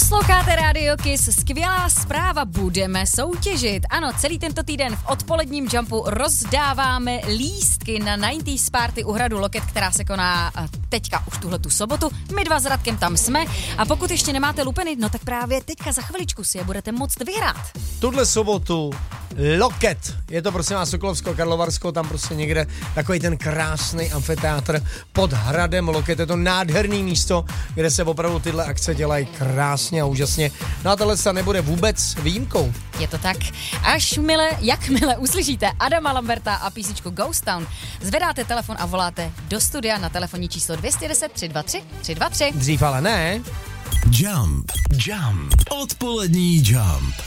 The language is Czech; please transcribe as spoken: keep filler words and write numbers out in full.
Posloucháte Radio Kiss, skvělá zpráva, budeme soutěžit. Ano, celý tento týden v odpoledním Jumpu rozdáváme lístky na devadesátých Party u hradu Loket, která se koná teďka už tuhletu sobotu. My dva s Radkem tam jsme a pokud ještě nemáte lupeny, no tak právě teďka za chviličku si je budete moct vyhrát. Tuhle sobotu Loket, je to prosím vás Sokolovsko, Karlovarsko, tam prostě někde takový ten krásný amfiteátr pod hradem Loket, je to nádherný místo, kde se opravdu tyhle akce dělají krásně a úžasně. No a tohle se nebude vůbec výjimkou. Je to tak. Až mile, jakmile uslyšíte Adama Lamberta a písničku Ghost Town, zvedáte telefon a voláte do studia na telefonní číslo dvě deset tři dva tři tři dva tři. Dřív ale ne. Jump, Jump, odpolední Jump.